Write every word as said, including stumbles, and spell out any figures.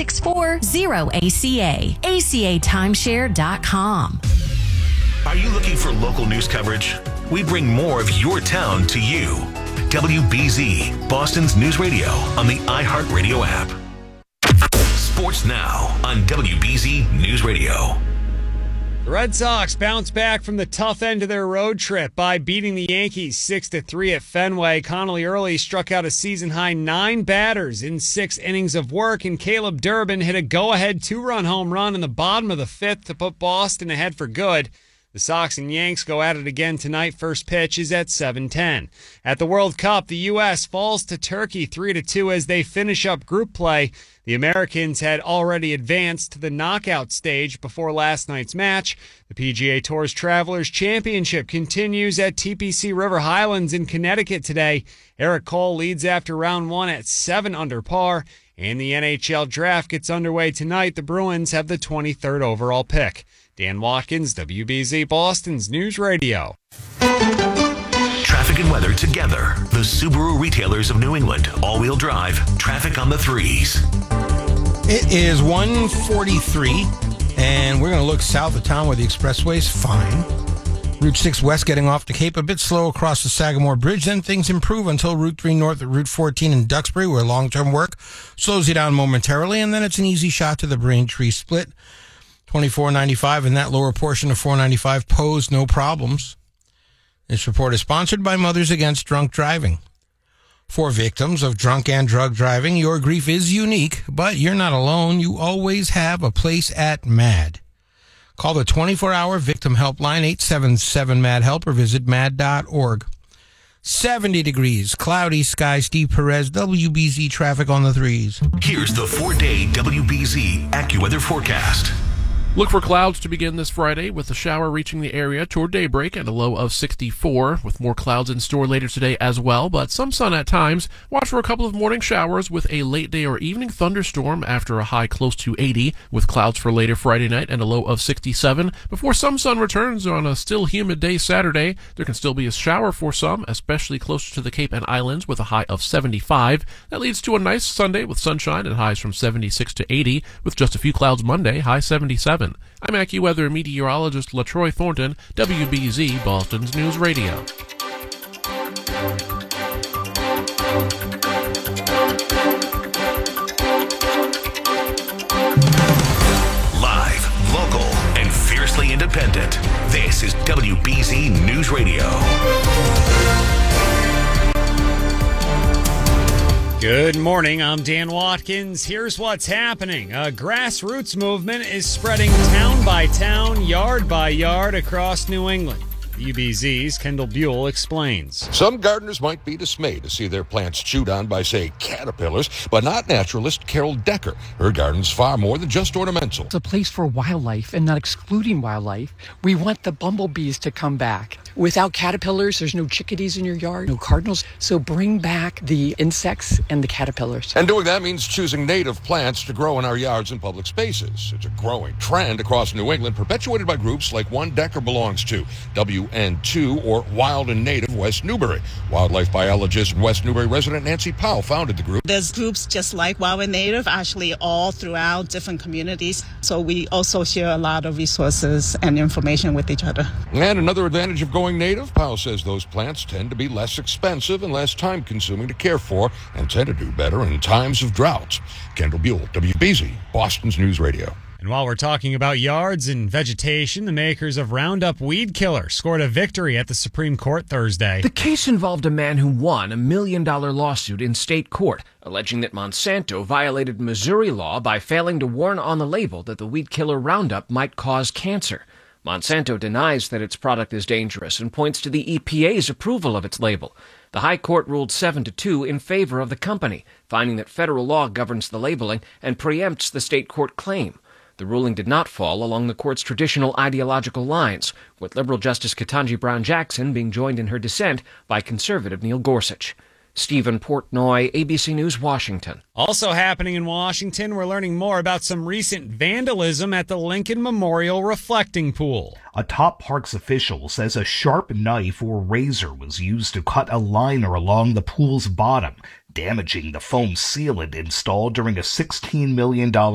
six four zero A C A. A C A timeshare dot com. Are you looking for local news coverage? We bring more of your town to you. W B Z, Boston's news radio on the iHeartRadio app. Sports now on W B Z News Radio. The Red Sox bounced back from the tough end of their road trip by beating the Yankees six to three at Fenway. Connolly Early struck out a season-high nine batters in six innings of work, and Caleb Durbin hit a go-ahead two-run home run in the bottom of the fifth to put Boston ahead for good. The Sox and Yanks go at it again tonight. First pitch is at seven ten. At the World Cup, the U S falls to Turkey three to two as they finish up group play. The Americans had already advanced to the knockout stage before last night's match. The P G A Tour's Travelers Championship continues at T P C River Highlands in Connecticut today. Eric Cole leads after round one at seven under par. And the N H L draft gets underway tonight. The Bruins have the twenty-third overall pick. Dan Watkins, W B Z Boston's News Radio. Traffic and weather together. The Subaru retailers of New England. All-wheel drive. Traffic on the threes. It is one forty-three, and we're going to look south of town where the expressway is fine. Route six West getting off the Cape, a bit slow across the Sagamore Bridge. Then things improve until Route three North at Route fourteen in Duxbury, where long-term work slows you down momentarily, and then it's an easy shot to the Braintree split. twenty-four ninety-five in that lower portion of four ninety-five posed no problems. This report is sponsored by Mothers Against Drunk Driving. For victims of drunk and drug driving, your grief is unique, but you're not alone. You always have a place at MAD. Call the twenty-four hour victim helpline, eight seven seven MAD HELP, or visit mad dot org. seventy degrees, cloudy skies. Steve Perez, W B Z traffic on the threes. Here's the four-day W B Z AccuWeather forecast. Look for clouds to begin this Friday, with a shower reaching the area toward daybreak at a low of sixty-four, with more clouds in store later today as well, but some sun at times. Watch for a couple of morning showers with a late day or evening thunderstorm after a high close to eighty, with clouds for later Friday night and a low of sixty-seven. Before some sun returns on a still humid day Saturday, there can still be a shower for some, especially closer to the Cape and Islands, with a high of seventy-five. That leads to a nice Sunday with sunshine and highs from seventy-six to eighty, with just a few clouds Monday, high seventy-seven. I'm AccuWeather meteorologist LaTroy Thornton, W B Z Boston's News Radio. Live, local, and fiercely independent. This is W B Z News Radio. Good morning, I'm Dan Watkins. Here's what's happening. A grassroots movement is spreading town by town, yard by yard across New England. U B Z's Kendall Buell explains. Some gardeners might be dismayed to see their plants chewed on by, say, caterpillars, but not naturalist Carol Decker. Her garden's far more than just ornamental. It's a place for wildlife and not excluding wildlife. We want the bumblebees to come back. Without caterpillars, there's no chickadees in your yard, no cardinals. So bring back the insects and the caterpillars. And doing that means choosing native plants to grow in our yards and public spaces. It's a growing trend across New England, perpetuated by groups like one Decker belongs to, W N two, or Wild and Native West Newbury. Wildlife biologist and West Newbury resident Nancy Powell founded the group. There's groups just like Wild and Native, actually all throughout different communities. So we also share a lot of resources and information with each other. And another advantage of going native, Powell says those plants tend to be less expensive and less time-consuming to care for, and tend to do better in times of droughts. Kendall Buell, W B Z, Boston's News Radio. And while we're talking about yards and vegetation, the makers of Roundup Weed Killer scored a victory at the Supreme Court Thursday. The case involved a man who won a million-dollar lawsuit in state court, alleging that Monsanto violated Missouri law by failing to warn on the label that the weed killer Roundup might cause cancer. Monsanto denies that its product is dangerous and points to the E P A's approval of its label. The High Court ruled seven to two in favor of the company, finding that federal law governs the labeling and preempts the state court claim. The ruling did not fall along the court's traditional ideological lines, with liberal Justice Ketanji Brown Jackson being joined in her dissent by conservative Neil Gorsuch. Stephen Portnoy, A B C News, Washington. Also happening in Washington, we're learning more about some recent vandalism at the Lincoln Memorial Reflecting Pool. A top parks official says a sharp knife or razor was used to cut a liner along the pool's bottom, damaging the foam sealant installed during a sixteen million dollars